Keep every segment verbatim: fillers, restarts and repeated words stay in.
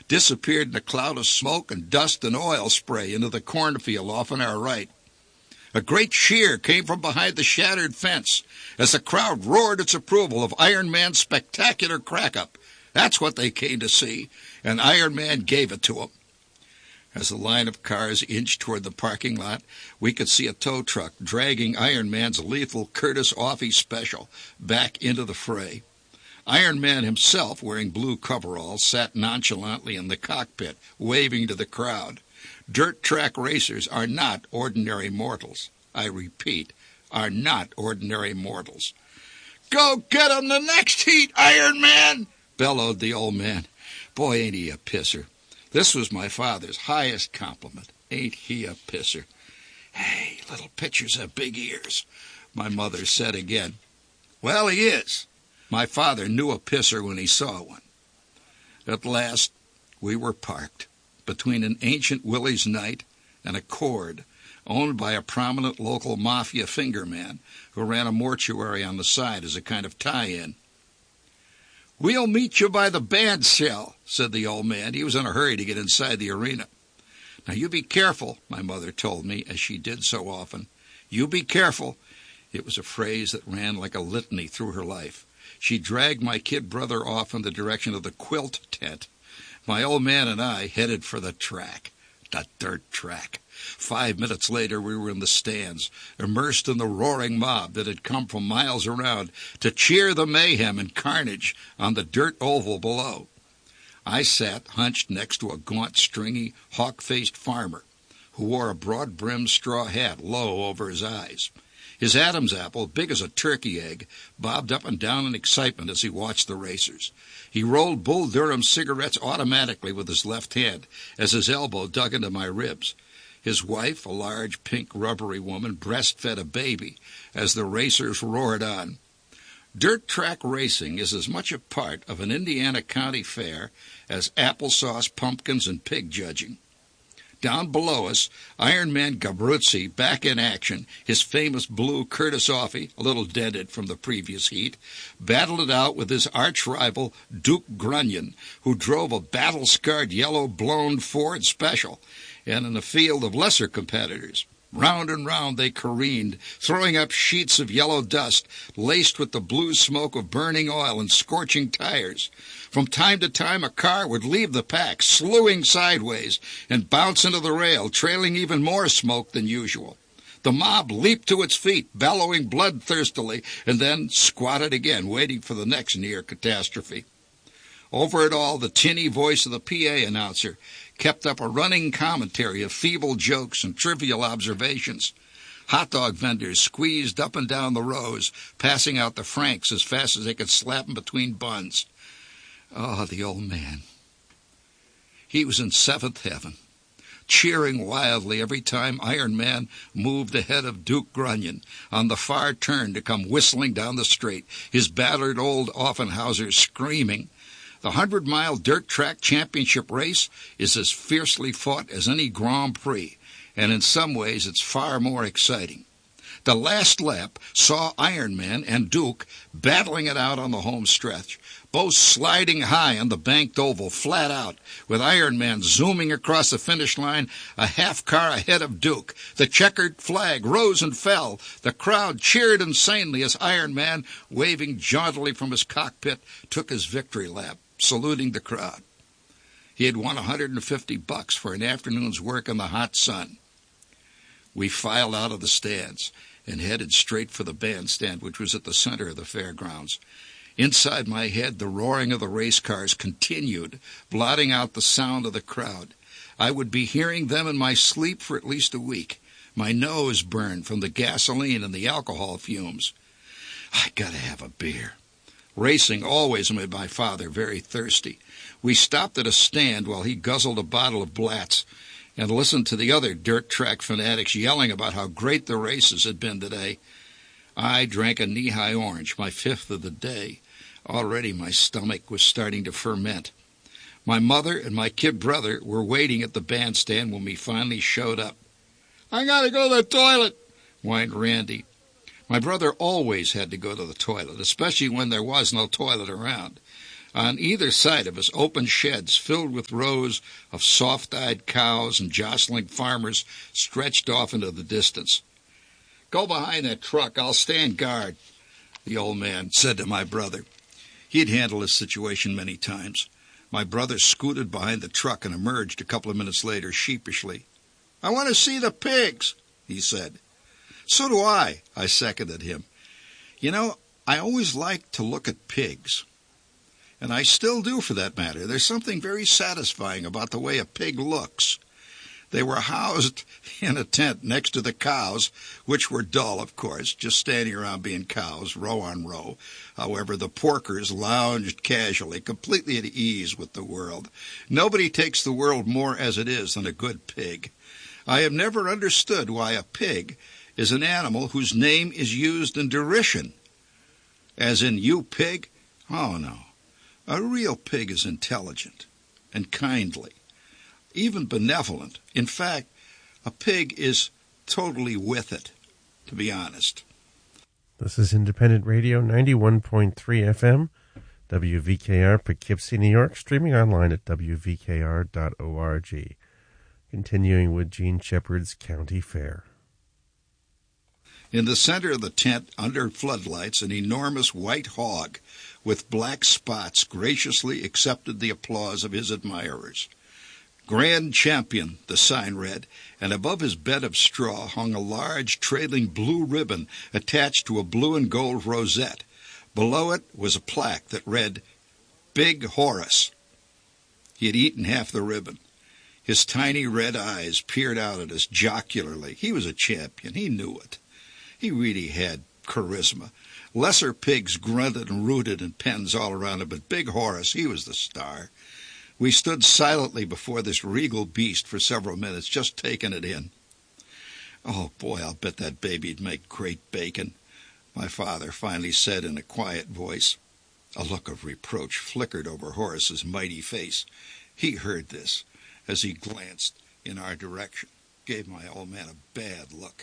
disappeared in a cloud of smoke and dust and oil spray into the cornfield off on our right. A great cheer came from behind the shattered fence as the crowd roared its approval of Iron Man's spectacular crack-up. That's what they came to see, and Iron Man gave it to them. As the line of cars inched toward the parking lot, we could see a tow truck dragging Iron Man's lethal Curtis Offie Special back into the fray. Iron Man himself, wearing blue coveralls, sat nonchalantly in the cockpit, waving to the crowd. Dirt track racers are not ordinary mortals. I repeat, are not ordinary mortals. "Go get him the next heat, Iron Man!" bellowed the old man. Boy, ain't he a pisser. This was my father's highest compliment. Ain't he a pisser? "Hey, little pitchers have big ears," my mother said again. Well, he is. My father knew a pisser when he saw one. At last, we were parked between an ancient Willie's Knight and a Cord owned by a prominent local mafia fingerman who ran a mortuary on the side as a kind of tie-in. "We'll meet you by the band shell," said the old man. He was in a hurry to get inside the arena. "Now, you be careful," my mother told me, as she did so often. "You be careful." It was a phrase that ran like a litany through her life. She dragged my kid brother off in the direction of the quilt tent. My old man and I headed for the track, the dirt track. Five minutes later, we were in the stands, immersed in the roaring mob that had come from miles around to cheer the mayhem and carnage on the dirt oval below. I sat hunched next to a gaunt, stringy, hawk-faced farmer who wore a broad-brimmed straw hat low over his eyes. His Adam's apple, big as a turkey egg, bobbed up and down in excitement as he watched the racers. He rolled Bull Durham cigarettes automatically with his left hand as his elbow dug into my ribs. His wife, a large, pink, rubbery woman, breastfed a baby as the racers roared on. Dirt track racing is as much a part of an Indiana County fair as applesauce, pumpkins, and pig judging. Down below us, Iron Man Gabruzzi, back in action, his famous blue Curtis Offie, a little dented from the previous heat, battled it out with his arch-rival Duke Grunion, who drove a battle-scarred yellow-blown Ford Special, and in a field of lesser competitors. Round and round they careened, throwing up sheets of yellow dust, laced with the blue smoke of burning oil and scorching tires. From time to time a car would leave the pack, slewing sideways, and bounce into the rail, trailing even more smoke than usual. The mob leaped to its feet, bellowing bloodthirstily, and then squatted again, waiting for the next near catastrophe. Over it all, the tinny voice of the P A announcer kept up a running commentary of feeble jokes and trivial observations. Hot dog vendors squeezed up and down the rows, passing out the francs as fast as they could slap them between buns. Oh, the old man. He was in seventh heaven, cheering wildly every time Iron Man moved ahead of Duke Grunion on the far turn to come whistling down the straight, his battered old Offenhauser screaming. The hundred-mile dirt track championship race is as fiercely fought as any Grand Prix, and in some ways it's far more exciting. The last lap saw Iron Man and Duke battling it out on the home stretch, both sliding high on the banked oval, flat out, with Iron Man zooming across the finish line a half car ahead of Duke. The checkered flag rose and fell. The crowd cheered insanely as Iron Man, waving jauntily from his cockpit, took his victory lap, saluting the crowd. He had won one hundred fifty bucks for an afternoon's work in the hot sun. We filed out of the stands and headed straight for the bandstand, which was at the center of the fairgrounds. Inside my head, the roaring of the race cars continued, blotting out the sound of the crowd. I would be hearing them in my sleep for at least a week. My nose burned from the gasoline and the alcohol fumes. I gotta have a beer. Racing always made my father very thirsty. We stopped at a stand while he guzzled a bottle of Blatz and listened to the other dirt track fanatics yelling about how great the races had been today. I drank a knee-high orange, my fifth of the day. Already my stomach was starting to ferment. My mother and my kid brother were waiting at the bandstand when we finally showed up. "I gotta go to the toilet," whined Randy. My brother always had to go to the toilet, especially when there was no toilet around. On either side of us, open sheds filled with rows of soft-eyed cows and jostling farmers stretched off into the distance. "Go behind that truck. I'll stand guard," the old man said to my brother. He had handled this situation many times. My brother scooted behind the truck and emerged a couple of minutes later sheepishly. "I want to see the pigs," he said. "So do I," I seconded him. You know, I always liked to look at pigs. And I still do, for that matter. There's something very satisfying about the way a pig looks. They were housed in a tent next to the cows, which were dull, of course, just standing around being cows, row on row. However, the porkers lounged casually, completely at ease with the world. Nobody takes the world more as it is than a good pig. I have never understood why a pig is an animal whose name is used in derision. As in, you pig? Oh, no. A real pig is intelligent and kindly, even benevolent. In fact, a pig is totally with it, to be honest. This is Independent Radio, ninety-one point three F M, W V K R, Poughkeepsie, New York, streaming online at w v k r dot org. Continuing with Gene Shepard's County Fair. In the center of the tent, under floodlights, an enormous white hog with black spots graciously accepted the applause of his admirers. "Grand Champion," the sign read, and above his bed of straw hung a large trailing blue ribbon attached to a blue and gold rosette. Below it was a plaque that read, "Big Horace." He had eaten half the ribbon. His tiny red eyes peered out at us jocularly. He was a champion. He knew it. He really had charisma. Lesser pigs grunted and rooted in pens all around him, but Big Horace, he was the star. We stood silently before this regal beast for several minutes, just taking it in. "Oh, boy, I'll bet that baby'd make great bacon," my father finally said in a quiet voice. A look of reproach flickered over Horace's mighty face. He heard this as he glanced in our direction, gave my old man a bad look.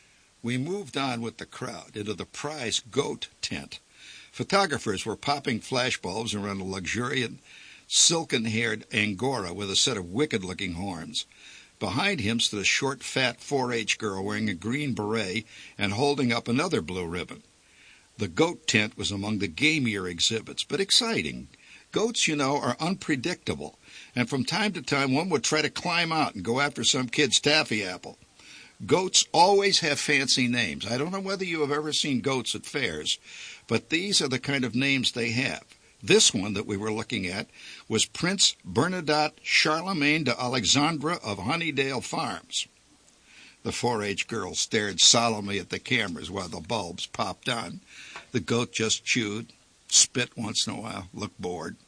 We moved on with the crowd into the prize goat tent. Photographers were popping flashbulbs around a luxuriant, silken-haired Angora with a set of wicked-looking horns. Behind him stood a short, fat four H girl wearing a green beret and holding up another blue ribbon. The goat tent was among the gamier exhibits, but exciting. Goats, you know, are unpredictable, and from time to time one would try to climb out and go after some kid's taffy apple. Goats always have fancy names. I don't know whether you have ever seen goats at fairs, but these are the kind of names they have. This one that we were looking at was Prince Bernadotte Charlemagne de Alexandre of Honeydale Farms. The four H girl stared solemnly at the cameras while the bulbs popped on. The goat just chewed, spit once in a while, looked bored.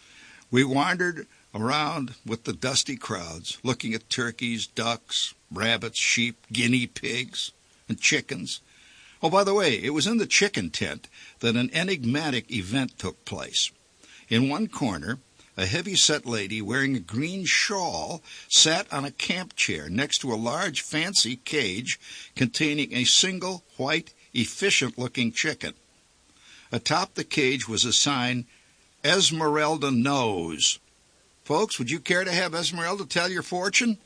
We wandered around with the dusty crowds, looking at turkeys, ducks, rabbits, sheep, guinea pigs, and chickens. Oh, by the way, it was in the chicken tent that an enigmatic event took place. In one corner, a heavy-set lady wearing a green shawl sat on a camp chair next to a large fancy cage containing a single white, efficient-looking chicken. Atop the cage was a sign, "Esmeralda Knows." Folks, would you care to have Esmeralda tell your fortune?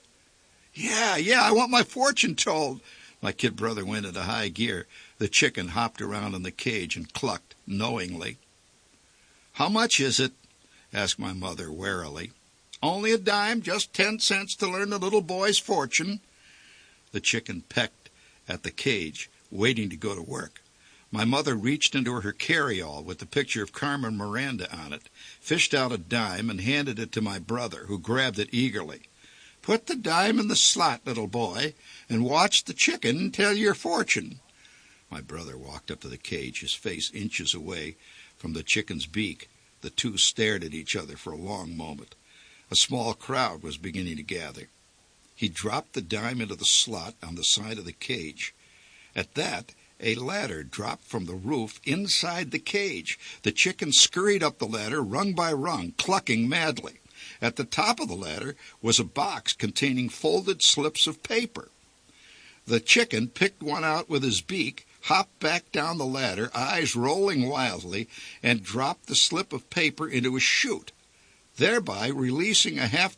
Yeah, yeah, I want my fortune told. My kid brother went into high gear. The chicken hopped around in the cage and clucked knowingly. "How much is it?" asked my mother warily. "Only a dime, just ten cents to learn the little boy's fortune." The chicken pecked at the cage, waiting to go to work. My mother reached into her carry-all with the picture of Carmen Miranda on it, fished out a dime, and handed it to my brother, who grabbed it eagerly. "Put the dime in the slot, little boy, and watch the chicken tell your fortune." My brother walked up to the cage, his face inches away from the chicken's beak. The two stared at each other for a long moment. A small crowd was beginning to gather. He dropped the dime into the slot on the side of the cage. At that, a ladder dropped from the roof inside the cage. The chicken scurried up the ladder, rung by rung, clucking madly. At the top of the ladder was a box containing folded slips of paper. The chicken picked one out with his beak, hopped back down the ladder, eyes rolling wildly, and dropped the slip of paper into a chute, thereby releasing a half